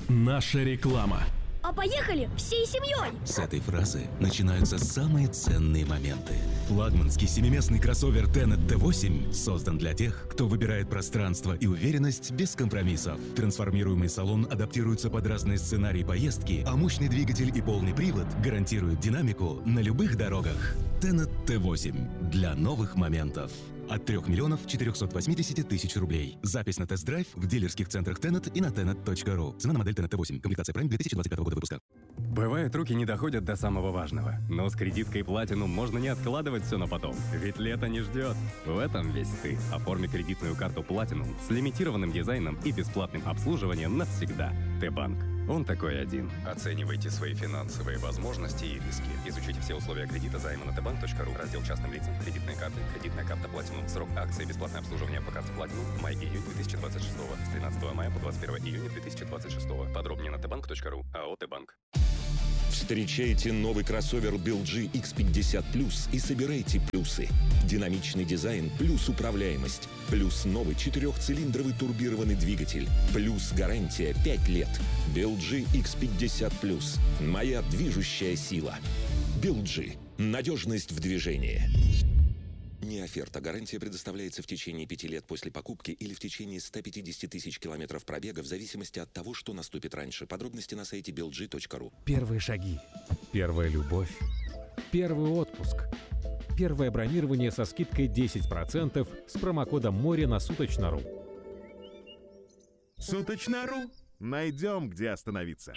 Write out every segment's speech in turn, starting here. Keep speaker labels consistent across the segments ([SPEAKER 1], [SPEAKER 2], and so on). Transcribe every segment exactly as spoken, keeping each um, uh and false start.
[SPEAKER 1] Наша реклама.
[SPEAKER 2] А поехали всей семьей!
[SPEAKER 3] С этой фразы начинаются самые ценные моменты. Флагманский семиместный кроссовер Tenet ти восемь создан для тех, кто выбирает пространство и уверенность без компромиссов. Трансформируемый салон адаптируется под разные сценарии поездки, а мощный двигатель и полный привод гарантируют динамику на любых дорогах. Tenet ти восемь для новых моментов. От трёх миллионов четырёхсот восьмидесяти тысяч рублей. Запись на тест-драйв в дилерских центрах Tenet и на tenet точка ру. Цена на модель Tenet ти восемь. Комплектация Prime две тысячи двадцать пятого года выпуска.
[SPEAKER 4] Бывает, руки не доходят до самого важного. Но с кредиткой Platinum можно не откладывать все на потом. Ведь лето не ждет. В этом весь ты. Оформи кредитную карту Platinum с лимитированным дизайном и бесплатным обслуживанием навсегда. Т-банк. Он такой один. Оценивайте свои финансовые возможности и риски. Изучите все условия кредита займа на тэ банк точка ру. Раздел частным лицам. Кредитные карты. Кредитная карта Platinum. Срок акции. Бесплатное обслуживание по карте Platinum. Май-июнь две тысячи двадцать шестого. С тринадцатого мая по двадцать первое июня две тысячи двадцать шестого. Подробнее на тэ банк точка ру. АО «Т-банк».
[SPEAKER 5] Встречайте новый кроссовер би эл джи икс пятьдесят плюс и собирайте плюсы. Динамичный дизайн плюс управляемость. Плюс новый четырехцилиндровый турбированный двигатель. Плюс гарантия пять лет. би эл джи икс пятьдесят плюс. Моя движущая сила. би эл джи. Надежность в движении. Не оферта. Гарантия предоставляется в течение пяти лет после покупки или в течение ста пятидесяти тысяч километров пробега в зависимости от того, что наступит раньше. Подробности на сайте би эл джи точка ру.
[SPEAKER 6] Первые шаги. Первая любовь. Первый отпуск. Первое бронирование со скидкой десять процентов с промокодом море на Суточно.ру.
[SPEAKER 7] Суточно.ру. Найдем, где остановиться.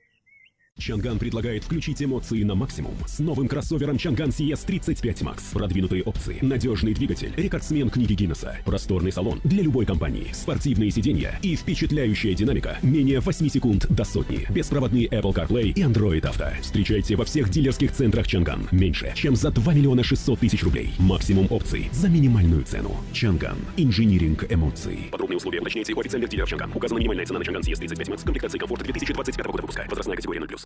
[SPEAKER 1] Чанган предлагает включить эмоции на максимум с новым кроссовером Чанган си эс тридцать пять макс. Продвинутые опции, надежный двигатель, рекордсмен книги Гиннесса, просторный салон для любой компании, спортивные сиденья и впечатляющая динамика менее восьми секунд до сотни. Беспроводные Apple CarPlay и Android Auto. Встречайте во всех дилерских центрах Чанган. Меньше, чем за два миллиона шестьсот тысяч рублей. Максимум опций за минимальную цену. Чанган. Инжиниринг эмоций. Подробные условия уточняйте в официальных дилерах Чанган. Указана минимальная цена на Чанган си эс тридцать пять макс. Комплектации комфорт две тысячи двадцать пятого года выпуска. Возрастная категория ноль плюс.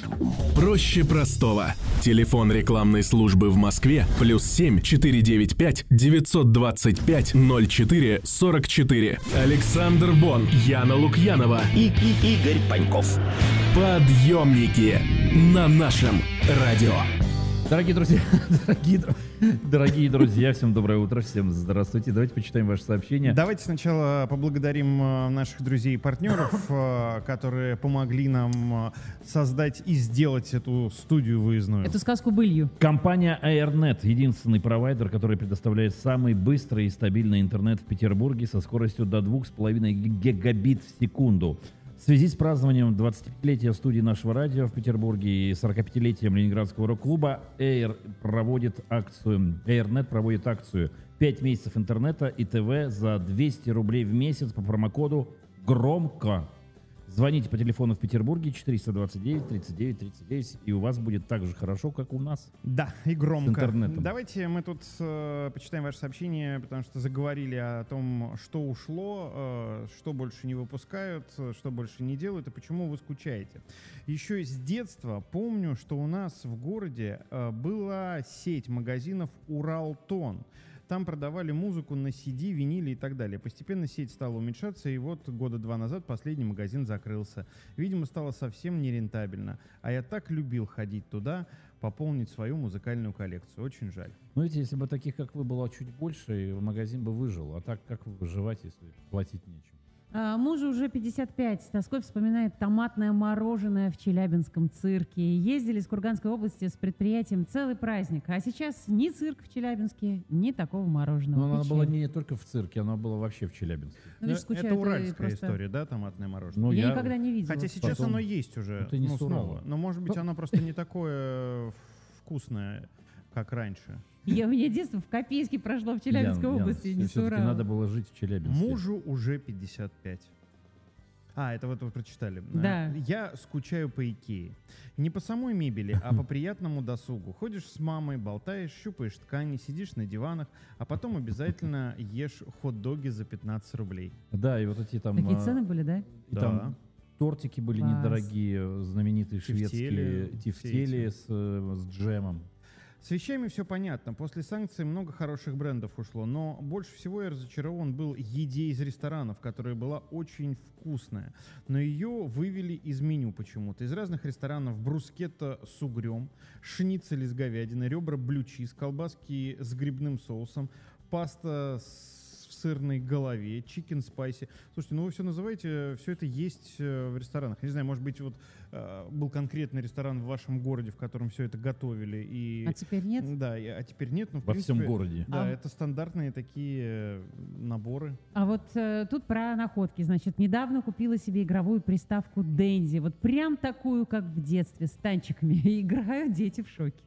[SPEAKER 8] Проще простого. Телефон рекламной службы в Москве плюс семь четыре девять пять девятьсот двадцать пять ноль четыре сорок четыре. Александр Бон, Яна Лукьянова и, и Игорь Паньков. Подъемники на нашем радио.
[SPEAKER 9] Дорогие друзья, дорогие, дорогие друзья, всем доброе утро, всем здравствуйте. Давайте почитаем ваши сообщения.
[SPEAKER 10] Давайте сначала поблагодарим наших друзей и партнеров, которые помогли нам создать и сделать эту студию выездную.
[SPEAKER 11] Эту сказку былью.
[SPEAKER 9] Компания Airnet, единственный провайдер, который предоставляет самый быстрый и стабильный интернет в Петербурге со скоростью до двух с половиной гигабит в секунду. В связи с празднованием двадцатипятилетия студии нашего радио в Петербурге и сорокапятилетием Ленинградского рок-клуба Air проводит акцию, Airnet проводит акцию пять месяцев интернета и ТВ за двести рублей в месяц по промокоду «Громко». Звоните по телефону в Петербурге четыреста двадцать девять тридцать девять тридцать девять, и у вас будет так же хорошо, как у нас.
[SPEAKER 10] Да, и громко.
[SPEAKER 9] С интернетом.
[SPEAKER 10] Давайте мы тут э, почитаем ваши сообщения, потому что заговорили о том, что ушло, э, что больше не выпускают, что больше не делают и почему вы скучаете. Еще с детства помню, что у нас в городе э, была сеть магазинов «Уралтон». Там продавали музыку на си ди, виниле и так далее. Постепенно сеть стала уменьшаться, и вот года два назад последний магазин закрылся. Видимо, стало совсем нерентабельно. А я так любил ходить туда, пополнить свою музыкальную коллекцию. Очень жаль.
[SPEAKER 9] Ну, видите, если бы таких, как вы, было чуть больше, магазин бы выжил. А так, как выживать, если платить нечем?
[SPEAKER 11] А, мужу уже пятьдесят пять. С тоской вспоминает томатное мороженое в Челябинском цирке. Ездили из Курганской области с предприятием целый праздник. А сейчас ни цирк в Челябинске, ни такого мороженого.
[SPEAKER 9] Но она была не только в цирке, она была вообще в Челябинске.
[SPEAKER 11] Ну, видишь, скучаю,
[SPEAKER 10] это уральская
[SPEAKER 11] просто...
[SPEAKER 10] история, да, томатное мороженое?
[SPEAKER 11] Ну, я, я никогда не видела.
[SPEAKER 10] Хотя сейчас
[SPEAKER 9] Потом...
[SPEAKER 10] оно есть уже,
[SPEAKER 9] ну,
[SPEAKER 10] ну, снова. Но, может быть, оно просто не такое вкусное, как раньше.
[SPEAKER 11] Я, у меня детство в Копейске прошло в Челябинской
[SPEAKER 9] Ян,
[SPEAKER 11] области,
[SPEAKER 9] Ян,
[SPEAKER 11] не
[SPEAKER 9] все-таки надо было жить в Челябинске.
[SPEAKER 10] Мужу уже пятьдесят пять. А, это вот вы прочитали.
[SPEAKER 11] Да.
[SPEAKER 10] Я скучаю по Икее. Не по самой мебели, а по приятному досугу. Ходишь с мамой, болтаешь, щупаешь ткани, сидишь на диванах, а потом обязательно ешь хот-доги за пятнадцать рублей.
[SPEAKER 9] Да, и вот эти там...
[SPEAKER 11] Такие цены были, да?
[SPEAKER 9] И
[SPEAKER 10] да.
[SPEAKER 9] Там тортики были
[SPEAKER 11] Класс.
[SPEAKER 9] Недорогие, знаменитые
[SPEAKER 10] Тефтели,
[SPEAKER 9] шведские тефтели с, с джемом.
[SPEAKER 10] С вещами все понятно. После санкций много хороших брендов ушло, но больше всего я разочарован был еде из ресторанов, которая была очень вкусная. Но ее вывели из меню почему-то. Из разных ресторанов брускетта с угрем, шницель из говядины, ребра блю-чиз, колбаски с грибным соусом, паста с в сырной голове, чикен спайси. Слушайте, ну вы все называете, все это есть в ресторанах. Не знаю, может быть, вот э, был конкретный ресторан в вашем городе, в котором все это готовили. И,
[SPEAKER 11] а теперь нет?
[SPEAKER 10] Да, и, а теперь нет. Но, в
[SPEAKER 9] Во
[SPEAKER 10] принципе,
[SPEAKER 9] всем городе.
[SPEAKER 10] Да,
[SPEAKER 11] а...
[SPEAKER 10] это стандартные такие наборы.
[SPEAKER 11] А вот э, тут про находки. Значит, недавно купила себе игровую приставку Денди. Вот прям такую, как в детстве, с танчиками. И играют дети в шоке.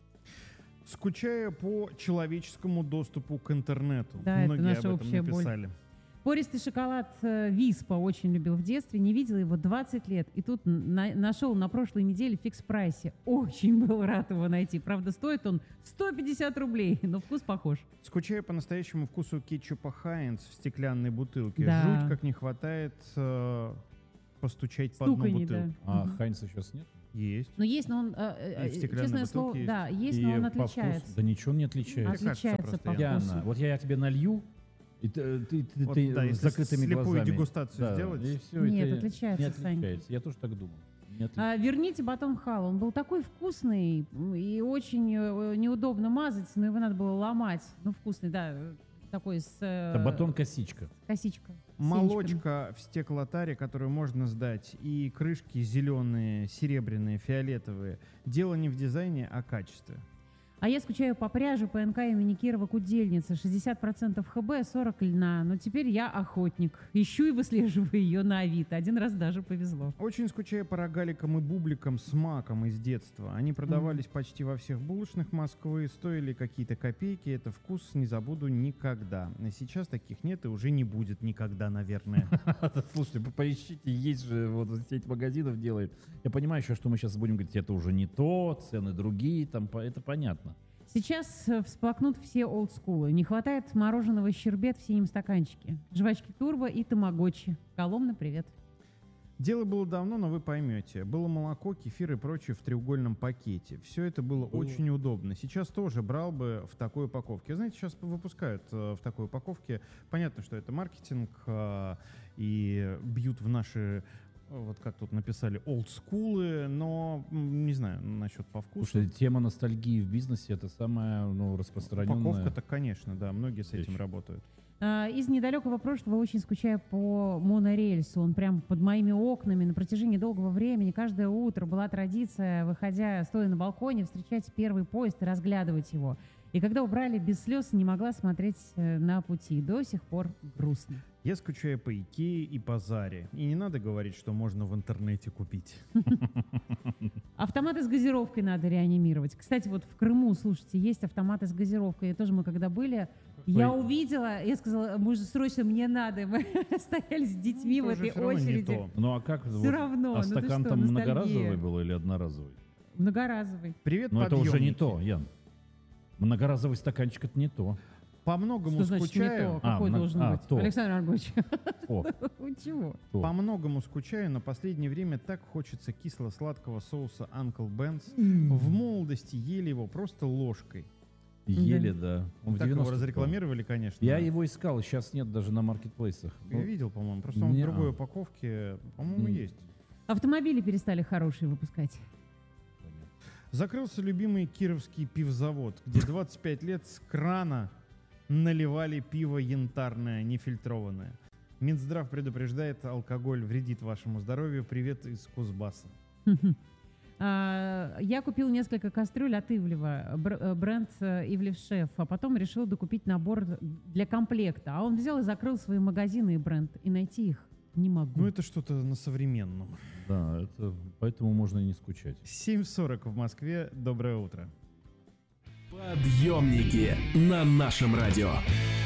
[SPEAKER 10] Скучаю по человеческому доступу к интернету.
[SPEAKER 11] Да,
[SPEAKER 10] Многие
[SPEAKER 11] это наша
[SPEAKER 10] об этом
[SPEAKER 11] общая
[SPEAKER 10] написали.
[SPEAKER 11] Боль. Пористый шоколад э, Виспа очень любил в детстве, не видела его двадцать лет. И тут на, нашел на прошлой неделе в фикс-прайсе. Очень был рад его найти. Правда, стоит он сто пятьдесят рублей, но вкус похож.
[SPEAKER 10] Скучаю по настоящему вкусу кетчупа Хайнц в стеклянной бутылке.
[SPEAKER 11] Да.
[SPEAKER 10] Жуть, как не хватает э, постучать по
[SPEAKER 11] Стуканье,
[SPEAKER 10] дну бутылки.
[SPEAKER 11] да.
[SPEAKER 9] А
[SPEAKER 11] Мгм.
[SPEAKER 9] Хайнца сейчас нет?
[SPEAKER 10] Есть.
[SPEAKER 11] Но есть, но он, э,
[SPEAKER 10] И в стеклянной
[SPEAKER 11] честное
[SPEAKER 10] бутылке
[SPEAKER 11] слово,
[SPEAKER 10] есть.
[SPEAKER 11] да, есть,
[SPEAKER 9] И
[SPEAKER 11] но он
[SPEAKER 9] по
[SPEAKER 11] отличается.
[SPEAKER 9] вкусу? Да ничего он не отличается.
[SPEAKER 11] Отличается по
[SPEAKER 10] Яна,
[SPEAKER 11] вкусу.
[SPEAKER 9] Вот я тебе налью, и ты, ты, ты,
[SPEAKER 10] Вот,
[SPEAKER 9] ты
[SPEAKER 10] да,
[SPEAKER 9] с
[SPEAKER 10] если
[SPEAKER 9] закрытыми
[SPEAKER 10] слепую
[SPEAKER 9] глазами.
[SPEAKER 10] дегустацию
[SPEAKER 9] Да,
[SPEAKER 10] сделать.
[SPEAKER 9] и всё,
[SPEAKER 11] Нет,
[SPEAKER 9] это
[SPEAKER 11] отличается,
[SPEAKER 9] не
[SPEAKER 11] Сань.
[SPEAKER 9] отличается. Я тоже так думал. Не отличается.
[SPEAKER 11] А, верните батон хал. Он был такой вкусный и очень э, неудобно мазать, но его надо было ломать. Ну, вкусный, да, э, такой с... э,
[SPEAKER 9] Это батон-косичка.
[SPEAKER 11] Косичка. с
[SPEAKER 10] Молочка в стеклотаре, которую можно сдать, и крышки зеленые, серебряные, фиолетовые. Дело не в дизайне, а качестве.
[SPEAKER 11] А я скучаю по пряже ПНК имени Кирова Кудельница. шестьдесят процентов ХБ, сорок льна. Но теперь я охотник. Ищу и выслеживаю ее на Авито. Один раз даже повезло.
[SPEAKER 10] Очень скучаю по рогаликам и бубликам с маком из детства. Они продавались почти во всех булочных Москвы, стоили какие-то копейки. Это вкус не забуду никогда. А сейчас таких нет и уже не будет никогда, наверное.
[SPEAKER 9] Слушайте, вы поищите, есть же вот сеть магазинов делает. Я понимаю еще, что мы сейчас будем говорить, это уже не то, цены другие, там по- это понятно.
[SPEAKER 11] Сейчас э, всплакнут все олдскулы. Не хватает мороженого щербет в синем стаканчике. Жвачки Турбо и Тамагочи. Коломна, привет.
[SPEAKER 10] Дело было давно, но вы поймете. Было молоко, кефир и прочее в треугольном пакете. Все это было очень удобно. Сейчас тоже брал бы в такой упаковке. Знаете, сейчас выпускают э, в такой упаковке. Понятно, что это маркетинг э, и бьют в наши, вот как тут написали, олдскулы, но м, не знаю насчет по вкусу.
[SPEAKER 9] Слушай, тема ностальгии в бизнесе — это самая ну, распространенная.
[SPEAKER 10] Упаковка-то, конечно, да, многие с этим
[SPEAKER 9] вещь.
[SPEAKER 10] работают.
[SPEAKER 11] А, Из недалекого прошлого очень скучаю по монорельсу. Он прям под моими окнами на протяжении долгого времени. Каждое утро была традиция, выходя, стоя на балконе, встречать первый поезд и разглядывать его. И когда убрали, без слез не могла смотреть э, на пути. До сих пор грустно.
[SPEAKER 10] Я скучаю по Икее и по Заре. И не надо говорить, что можно в интернете купить.
[SPEAKER 11] Автоматы с газировкой надо реанимировать. Кстати, вот в Крыму, слушайте, есть автоматы с газировкой. И тоже мы когда были, я увидела, я сказала, может, срочно мне надо. Мы стояли с детьми в
[SPEAKER 10] Тоже
[SPEAKER 11] этой
[SPEAKER 10] всё равно не
[SPEAKER 11] очереди.
[SPEAKER 10] то.
[SPEAKER 9] Ну а как?
[SPEAKER 11] Всё
[SPEAKER 9] вот,
[SPEAKER 11] равно,
[SPEAKER 9] А
[SPEAKER 11] ну ты
[SPEAKER 9] стакан
[SPEAKER 11] что,
[SPEAKER 9] там
[SPEAKER 11] ностальгия.
[SPEAKER 9] многоразовый был или одноразовый?
[SPEAKER 11] Многоразовый.
[SPEAKER 10] Привет,
[SPEAKER 9] Но это уже не
[SPEAKER 10] подъемники.
[SPEAKER 9] то, Ян. Многоразовый стаканчик — это не то.
[SPEAKER 10] По многому
[SPEAKER 11] Что значит не
[SPEAKER 10] скучаю.
[SPEAKER 11] то?
[SPEAKER 9] А,
[SPEAKER 11] Какой
[SPEAKER 9] мно-
[SPEAKER 11] должен
[SPEAKER 9] а,
[SPEAKER 11] быть?
[SPEAKER 9] то.
[SPEAKER 11] Александр Аргович.
[SPEAKER 9] О,
[SPEAKER 11] Вы чего?
[SPEAKER 9] то.
[SPEAKER 10] По многому скучаю, но последнее время так хочется кисло-сладкого соуса Uncle Ben's. В молодости ели его просто ложкой.
[SPEAKER 9] Еле, да. Он в
[SPEAKER 10] Так его
[SPEAKER 9] девяностых
[SPEAKER 10] разрекламировали, конечно.
[SPEAKER 9] был. Я его искал, сейчас нет даже на маркетплейсах.
[SPEAKER 10] Я
[SPEAKER 9] Ну,
[SPEAKER 10] видел, по-моему. Просто он в
[SPEAKER 9] не-
[SPEAKER 10] другой
[SPEAKER 9] а.
[SPEAKER 10] упаковке, по-моему,
[SPEAKER 9] М.
[SPEAKER 10] есть.
[SPEAKER 11] Автомобили перестали хорошие выпускать.
[SPEAKER 10] Закрылся любимый кировский пивзавод, где двадцать пять лет с крана наливали пиво янтарное, нефильтрованное. Минздрав предупреждает, алкоголь вредит вашему здоровью. Привет из Кузбасса.
[SPEAKER 11] А, Я купил несколько кастрюль от Ивлева, бр- э, бренд э, Ивлев Шеф, а потом решил докупить набор для комплекта. А он взял и закрыл свои магазины и бренд, и найти их не могу.
[SPEAKER 10] Ну, это что-то на современном.
[SPEAKER 9] Да, это, поэтому можно и не скучать.
[SPEAKER 10] семь сорок в Москве. Доброе утро.
[SPEAKER 8] Подъемники на нашем радио.